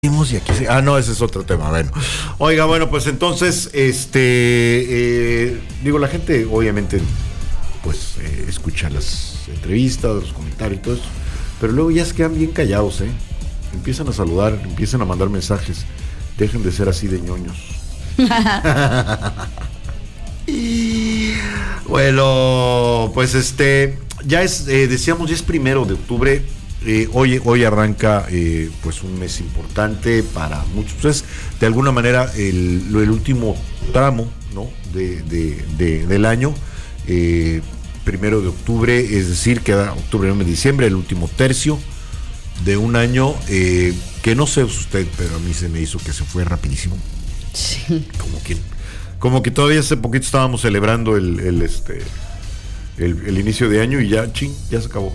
Y aquí no, ese es otro tema. Bueno, oiga, bueno, pues entonces, digo, la gente obviamente, pues, escucha las entrevistas, los comentarios y todo eso, pero luego ya se quedan bien callados, empiezan a saludar, empiezan a mandar mensajes, dejen de ser así de ñoños. Bueno, pues ya es, decíamos, ya es 1 de octubre. Hoy arranca pues un mes importante para muchos. Pues, de alguna manera el último tramo, ¿no? del año, 1 de octubre, es decir, queda octubre, noviembre, diciembre, el último tercio de un año que no sé usted, pero a mí se me hizo que se fue rapidísimo. Sí. Como que todavía hace poquito estábamos celebrando el inicio de año y ya se acabó.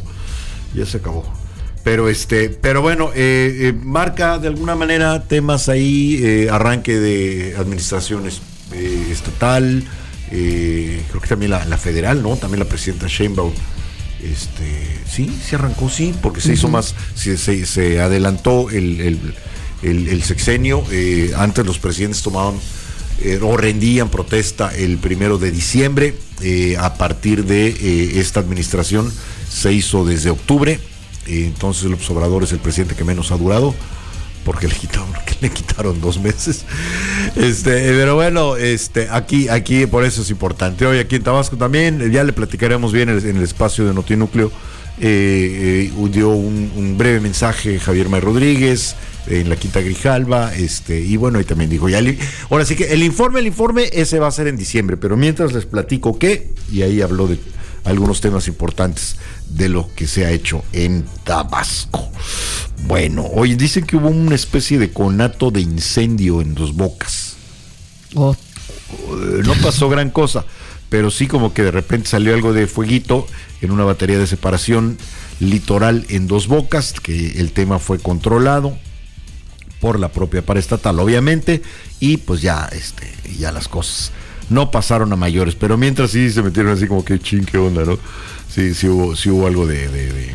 Pero bueno, marca de alguna manera temas ahí, arranque de administraciones estatal, creo que también la federal, ¿no? También la presidenta Sheinbaum, sí, se arrancó, sí, porque se hizo más, se adelantó el sexenio. Antes los presidentes tomaban o rendían protesta el 1 de diciembre, a partir de esta administración se hizo desde octubre. Entonces López Obrador es el presidente que menos ha durado, porque le quitaron 2 meses. Pero bueno, aquí por eso es importante. Hoy aquí en Tabasco también, ya le platicaremos bien en el espacio de Notinúcleo. Dio un breve mensaje Javier May Rodríguez en la Quinta Grijalva, y bueno, ahí también dijo, ahora sí que el informe ese va a ser en diciembre, pero mientras les platico y ahí habló de algunos temas importantes de lo que se ha hecho en Tabasco. Bueno, hoy dicen que hubo una especie de conato de incendio en Dos Bocas. No pasó gran cosa, pero sí como que de repente salió algo de fueguito en una batería de separación litoral en Dos Bocas, que el tema fue controlado por la propia paraestatal, obviamente, y pues ya las cosas no pasaron a mayores, pero mientras sí se metieron así como que qué onda, ¿no? Sí hubo algo de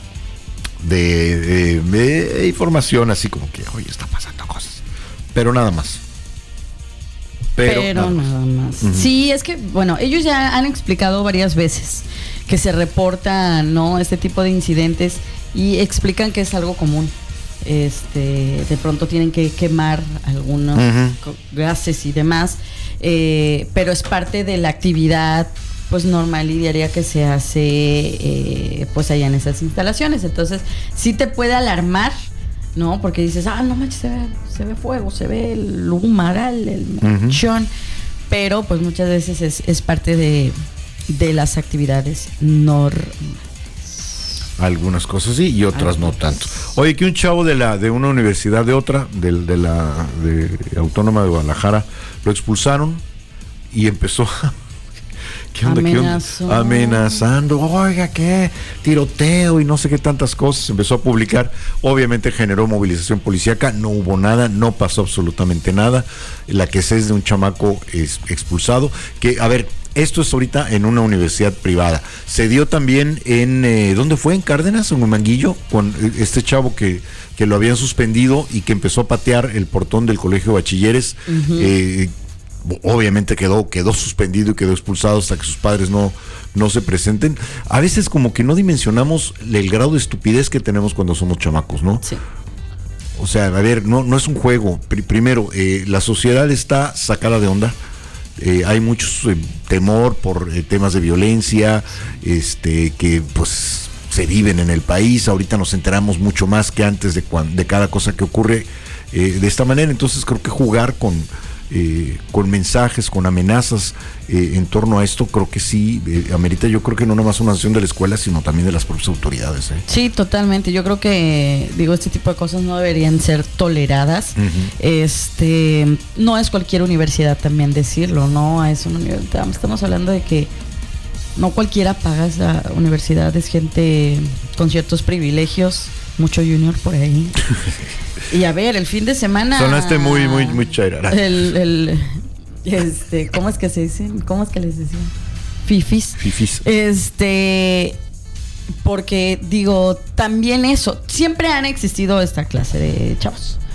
información así como que, oye, está pasando cosas, pero nada más. Pero nada más. Uh-huh. Sí, es que, bueno, ellos ya han explicado varias veces que se reportan, ¿no?, este tipo de incidentes, y explican que es algo común. De pronto tienen que quemar algunos gases y demás, pero es parte de la actividad pues normal y diaria que se hace pues allá en esas instalaciones. Entonces sí te puede alarmar, ¿no? Porque dices, no manches, se ve fuego, se ve el humaral, el manchón, pero pues muchas veces es parte de las actividades normales. Algunas cosas sí y otras no tanto. Oye, que un chavo de una universidad de Autónoma de Guadalajara lo expulsaron y empezó amenazando, oiga, qué tiroteo y no sé qué tantas cosas, empezó a publicar. Obviamente generó movilización policíaca, no hubo nada, no pasó absolutamente nada. La que sé es de un chamaco expulsado, que, a ver, esto es ahorita en una universidad privada. Se dio también ¿dónde fue? En Cárdenas, en Huemanguillo, con este chavo que lo habían suspendido y que empezó a patear el portón del colegio de bachilleres. Obviamente quedó suspendido y quedó expulsado hasta que sus padres no se presenten. A veces como que no dimensionamos el grado de estupidez que tenemos cuando somos chamacos, ¿no? Sí. O sea, a ver, no es un juego. Primero, la sociedad está sacada de onda. Hay mucho temor por temas de violencia que pues se viven en el país. Ahorita nos enteramos mucho más que antes de cada cosa que ocurre de esta manera. Entonces creo que jugar con mensajes, con amenazas en torno a esto, creo que sí amerita, yo creo que no nomás una acción de la escuela, sino también de las propias autoridades. Sí, totalmente. Yo creo que, este tipo de cosas no deberían ser toleradas. No es cualquier universidad, también decirlo, ¿no? Es una universidad, estamos hablando de que no cualquiera paga esa universidad, es gente con ciertos privilegios, mucho junior por ahí. Y a ver, el fin de semana sonaste muy chairara. ¿Cómo es que se dicen? ¿Cómo es que les decían? Fifis. Porque digo, también eso, siempre han existido esta clase de chavos.